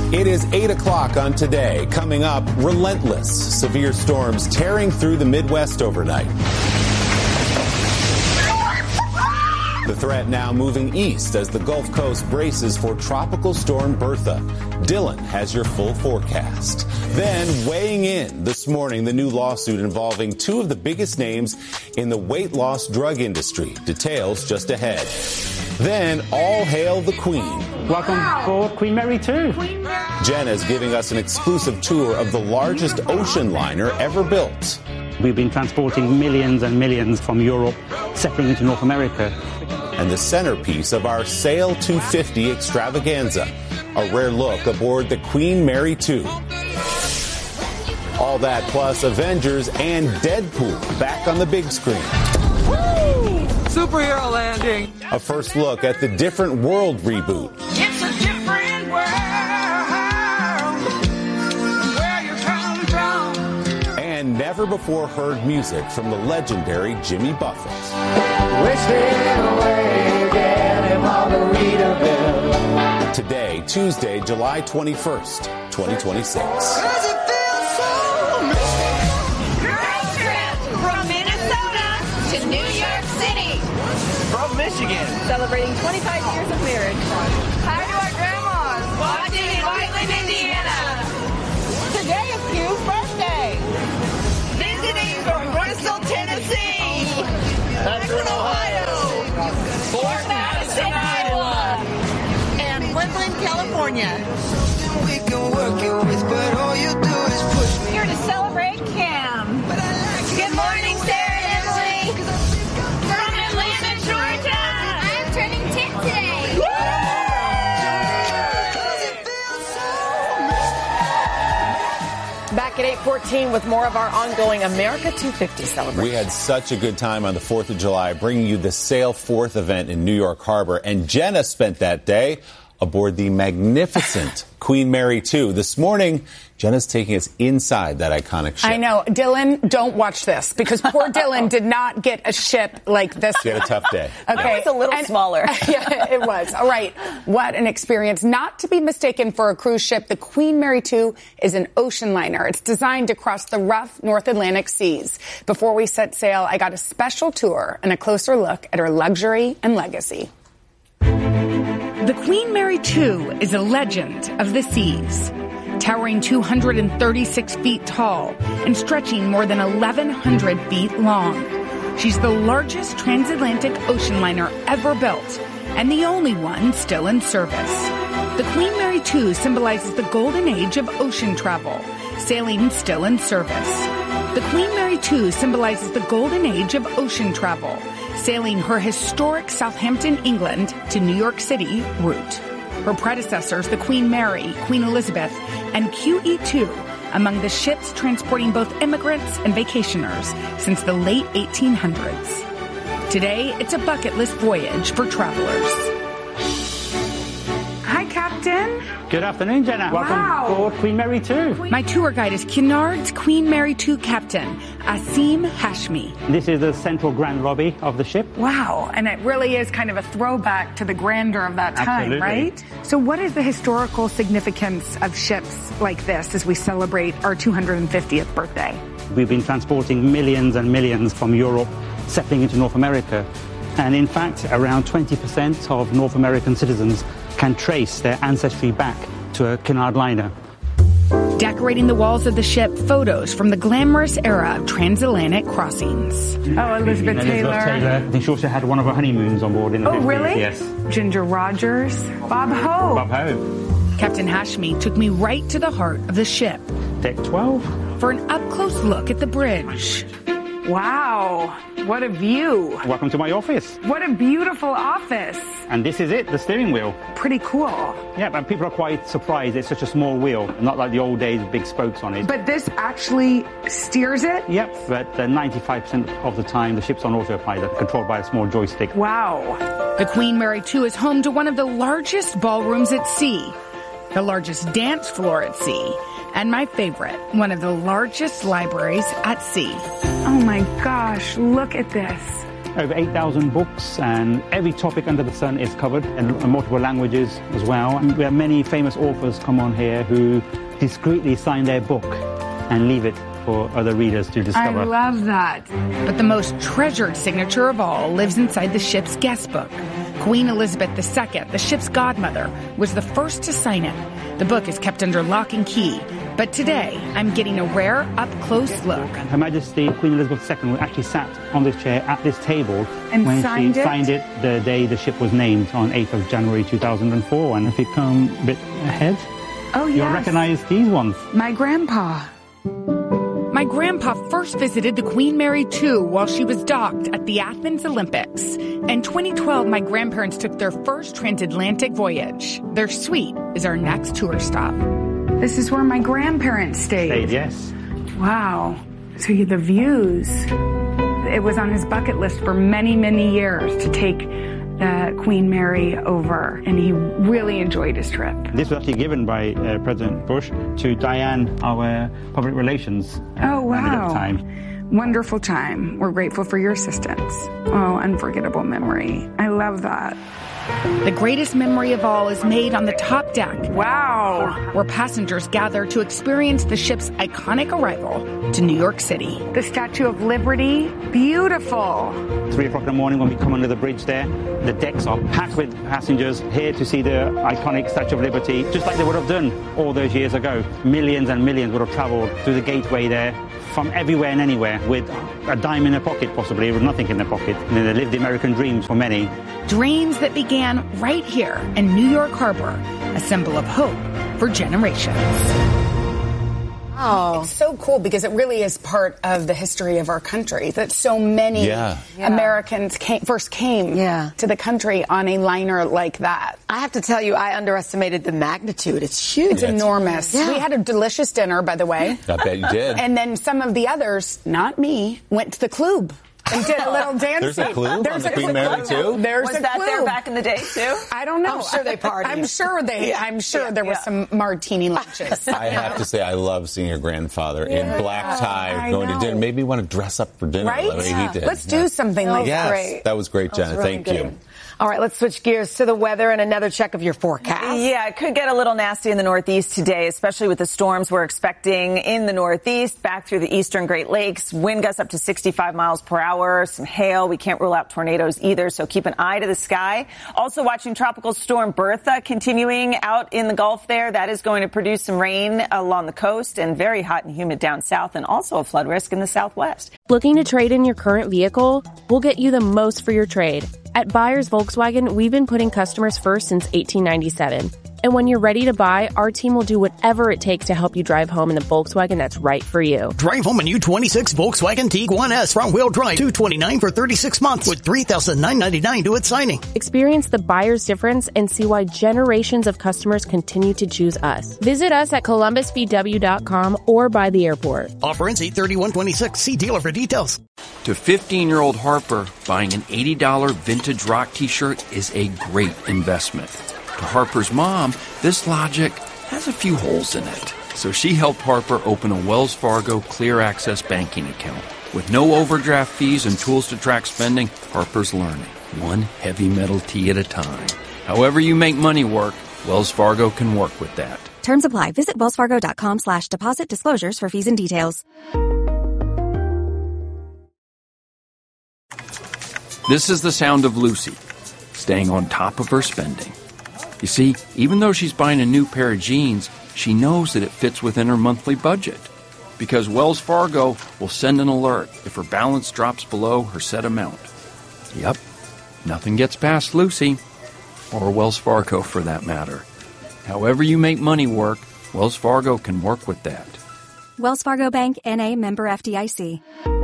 It is 8 o'clock on Today. Coming up, relentless severe storms tearing through the Midwest overnight. The threat now moving east as the Gulf Coast braces for Tropical Storm Bertha. Dylan has your full forecast. Then, weighing in this morning, the new lawsuit involving two of the biggest names in the weight loss drug industry. Details just ahead. Then, all hail the Queen. Welcome for Queen Mary 2. Jenna's giving us an exclusive tour of the largest ocean liner ever built. We've been transporting millions and millions from Europe, settling into North America. And the centerpiece of our Sail 250 extravaganza, a rare look aboard the Queen Mary 2. All that plus Avengers and Deadpool back on the big screen. Woo! Superhero landing. A first look at the Different World reboot. It's a different world where you come from. And never before heard music from the legendary Jimmy Buffett. Whiskey away again in Margaritaville. Today, Tuesday, July 21st, 2026. Road trip from Minnesota to New York City. From Michigan. Celebrating 25 years of marriage. Hi to our grandmas. Watching in Whiteland, Indiana. Today is Hugh's birthday. Visiting from Bristol, Tennessee. Akron, Ohio. Fort Madison, Iowa. And Woodland, California. We can work it with, but all you do is push me. Here to celebrate Cam. Good morning, Sarah and Emily. From Atlanta, Georgia. I'm turning 10 today. Back at 8:14 with more of our ongoing America 250 celebration. We had such a good time on the 4th of July bringing you the Sail 4th event in New York Harbor. And Jenna spent that day aboard the magnificent Queen Mary 2. This morning, Jenna's taking us inside that iconic ship. I know. Dylan, don't watch this because poor Dylan did not get a ship like this. She had a tough day. Okay. It was a little smaller. Yeah, it was. All right. What an experience. Not to be mistaken for a cruise ship, the Queen Mary 2 is an ocean liner. It's designed to cross the rough North Atlantic seas. Before we set sail, I got a special tour and a closer look at her luxury and legacy. The Queen Mary 2 is a legend of the seas. Towering 236 feet tall and stretching more than 1,100 feet long. She's the largest transatlantic ocean liner ever built and the only one still in service. The Queen Mary 2 symbolizes the golden age of ocean travel, sailing still in service. The Queen Mary 2 symbolizes the golden age of ocean travel, sailing her historic Southampton, England to New York City route. Her predecessors, the Queen Mary, Queen Elizabeth, and QE2, among the ships transporting both immigrants and vacationers since the late 1800s. Today, it's a bucket list voyage for travelers. Hi, Captain. Good afternoon, Jenna. Wow. Welcome aboard Queen Mary 2. My tour guide is Cunard's Queen Mary 2 captain, Asim Hashmi. This is the central grand lobby of the ship. Wow. And it really is kind of a throwback to the grandeur of that time, Absolutely. right? So what is the historical significance of ships like this as we celebrate our 250th birthday? We've been transporting millions and millions from Europe, settling into North America. And in fact, around 20% of North American citizens can trace their ancestry back to a Cunard liner. Decorating the walls of the ship, photos from the glamorous era of transatlantic crossings. Oh, Elizabeth Taylor. I think she also had one of her honeymoons on board in the 50s. Really? Yes. Ginger Rogers. Bob Hope. Bob Hope. Captain Hashmi took me right to the heart of the ship Deck 12. for an up-close look at the bridge. Wow. What a view. Welcome to my office. What a beautiful office. And this is it, the steering wheel. Pretty cool. Yeah, but people are quite surprised it's such a small wheel, not like the old days, big spokes on it. But this actually steers it? Yep, but 95% of the time the ship's on autopilot, controlled by a small joystick. Wow. The Queen Mary 2 is home to one of the largest ballrooms at sea, the largest dance floor at sea, and my favorite, one of the largest libraries at sea. Oh my gosh, look at this. over 8,000 books, and every topic under the sun is covered in multiple languages as well. And we have many famous authors come on here who discreetly sign their book and leave it for other readers to discover. I love that. But the most treasured signature of all lives inside the ship's guest book. Queen Elizabeth II, the ship's godmother, was the first to sign it. The book is kept under lock and key. But today, I'm getting a rare up-close look. Her Majesty Queen Elizabeth II actually sat on this chair at this table and when signed she signed it the day the ship was named on 8th of January 2004. And if you come a bit ahead, you'll recognize these ones. My grandpa. My grandpa first visited the Queen Mary II while she was docked at the Athens Olympics. In 2012, my grandparents took their first transatlantic voyage. Their suite is our next tour stop. This is where my grandparents stayed. Yes. Wow. So the views. It was on his bucket list for many, many years to take the Queen Mary over, and he really enjoyed his trip. This was actually given by President Bush to Diane, our public relations manager at the time. Wonderful time. We're grateful for your assistance. Oh, unforgettable memory. I love that. The greatest memory of all is made on the top deck. Wow! Where passengers gather to experience the ship's iconic arrival to New York City. The Statue of Liberty, beautiful. 3 o'clock in the morning when we come under the bridge there, the decks are packed with passengers here to see the iconic Statue of Liberty, just like they would have done all those years ago. Millions and millions would have traveled through the gateway there from everywhere and anywhere with a dime in their pocket, possibly, with nothing in their pocket. And they lived the American dreams for many. Dreams that began right here in New York Harbor, a symbol of hope for generations. Oh, it's so cool because it really is part of the history of our country that so many Americans first came to the country on a liner like that. I have to tell you, I underestimated the magnitude. It's huge. It's enormous. Yeah. We had a delicious dinner, by the way. I bet you did. And then some of the others, not me, went to the club. And did a little dancing. There's a clue on the Queen Mary too? There's was a that clue. There back in the day too? I don't know. I'm sure they partied. I'm sure there were some martini lunches. I have to say, I love seeing your grandfather in black tie going to dinner. Maybe you want to dress up for dinner. Right? He did. Let's do something like that. Yes, that was great, Jenna. Really Thank good. you. All right, let's switch gears to the weather and another check of your forecast. Yeah, it could get a little nasty in the Northeast today, especially with the storms we're expecting in the Northeast, back through the eastern Great Lakes. Wind gusts up to 65 miles per hour, some hail. We can't rule out tornadoes either, so keep an eye to the sky. Also watching Tropical Storm Bertha continuing out in the Gulf there. That is going to produce some rain along the coast and very hot and humid down south, and also a flood risk in the southwest. Looking to trade in your current vehicle? We'll get you the most for your trade. At Buyers Volkswagen, we've been putting customers first since 1897. And when you're ready to buy, our team will do whatever it takes to help you drive home in the Volkswagen that's right for you. Drive home a new 26 Volkswagen Tiguan S front-wheel drive, $229 for 36 months with $3,999 due at signing. Experience the buyer's difference and see why generations of customers continue to choose us. Visit us at columbusvw.com or by the airport. Offer ends 8/31/26. See dealer for details. To 15-year-old Harper, buying an $80 vintage rock t-shirt is a great investment. To Harper's mom, this logic has a few holes in it. So she helped Harper open a Wells Fargo Clear Access banking account. With no overdraft fees and tools to track spending, Harper's learning, one heavy metal tee at a time. However you make money work, Wells Fargo can work with that. Terms apply. Visit wellsfargo.com/deposit disclosures for fees and details. This is the sound of Lucy, staying on top of her spending. You see, even though she's buying a new pair of jeans, she knows that it fits within her monthly budget. Because Wells Fargo will send an alert if her balance drops below her set amount. Yep, nothing gets past Lucy, or Wells Fargo for that matter. However you make money work, Wells Fargo can work with that. Wells Fargo Bank, N.A., member FDIC.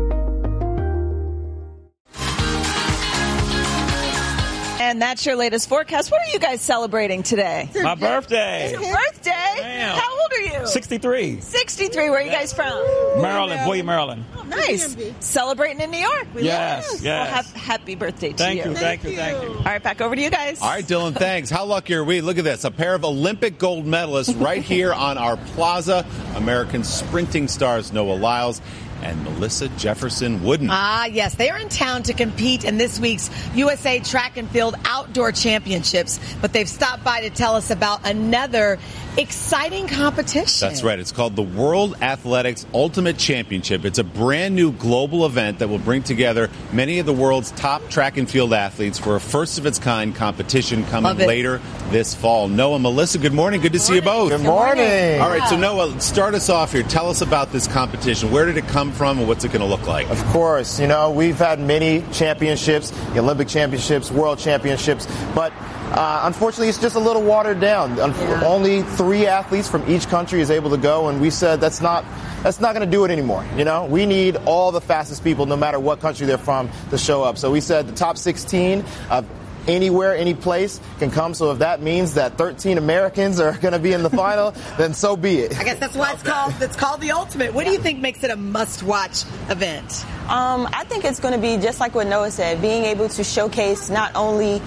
And that's your latest forecast. What are you guys celebrating today? My birthday. It's your birthday? Damn. How old are you? 63. 63. Where are you guys from? Maryland, Bowie, Maryland. Oh, nice. Celebrating in New York. Yes. Well, happy birthday to you. Thank you. All right, back over to you guys. All right, Dylan, thanks. How lucky are we? Look at this. A pair of Olympic gold medalists right here on our plaza. American sprinting stars Noah Lyles and Melissa Jefferson Wooden. Ah, yes. They are in town to compete in this week's USA Track and Field Outdoor Championships, but they've stopped by to tell us about another exciting competition. That's right. It's called the World Athletics Ultimate Championship. It's a brand new global event that will bring together many of the world's top track and field athletes for a first-of-its-kind competition coming later this fall. Noah, Melissa, good morning. Good to see you both. Good morning. All right, so Noah, start us off here. Tell us about this competition. Where did it come from and what's it going to look like? Of course. You know, we've had many championships, the Olympic championships, world championships, but unfortunately, it's just a little watered down. Only 3 athletes from each country is able to go, and we said that's not going to do it anymore. You know, we need all the fastest people, no matter what country they're from, to show up. So we said the top 16 of anywhere, any place can come. So if that means that 13 Americans are going to be in the final, then so be it. I guess that's why it's called the Ultimate. What do you think makes it a must-watch event? I think it's going to be just like what Noah said, being able to showcase not only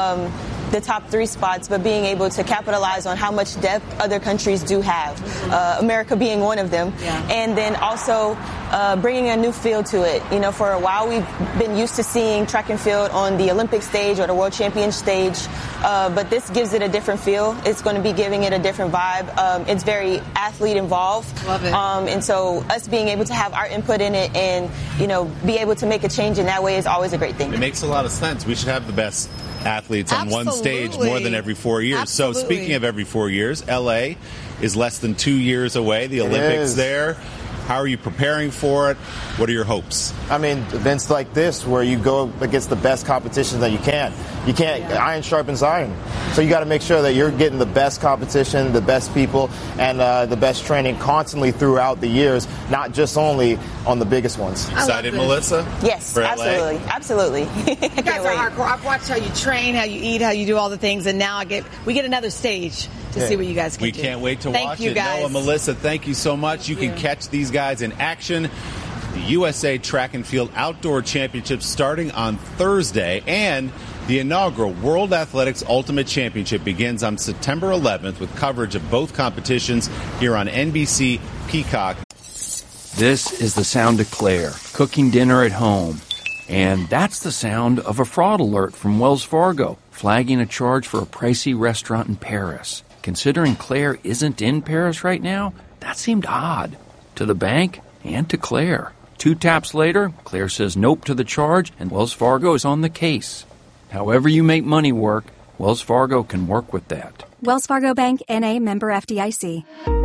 the top 3 spots, but being able to capitalize on how much depth other countries do have, America being one of them, and then also bringing a new feel to it. You know, for a while we've been used to seeing track and field on the Olympic stage or the World Champion stage, but this gives it a different feel. It's going to be giving it a different vibe. It's very athlete involved. Love it. And so us being able to have our input in it and, you know, be able to make a change in that way is always a great thing. It makes a lot of sense. We should have the best athletes on one stage more than every 4 years. Absolutely. So speaking of every 4 years, LA is less than 2 years away. The Olympics there. How are you preparing for it? What are your hopes? I mean, events like this where you go against the best competition that you can. You can't, iron sharpens iron. So you got to make sure that you're getting the best competition, the best people, and the best training constantly throughout the years, not just only on the biggest ones. Excited, Melissa? Yes, for absolutely. LA? Absolutely. You guys are hardcore. I've watched how you train, how you eat, how you do all the things, and now we get another stage to see what you guys can do. We can't wait to Thank watch you it. guys. Noah, Melissa, thank you so much. You can catch these guys in action. The USA Track and Field Outdoor Championships starting on Thursday, and the inaugural World Athletics Ultimate Championship begins on September 11th with coverage of both competitions here on NBC Peacock. This is the sound of Claire cooking dinner at home. And that's the sound of a fraud alert from Wells Fargo, flagging a charge for a pricey restaurant in Paris. Considering Claire isn't in Paris right now, that seemed odd to the bank and to Claire. 2 taps later, Claire says nope to the charge, and Wells Fargo is on the case. However you make money work, Wells Fargo can work with that. Wells Fargo Bank, N.A., member FDIC.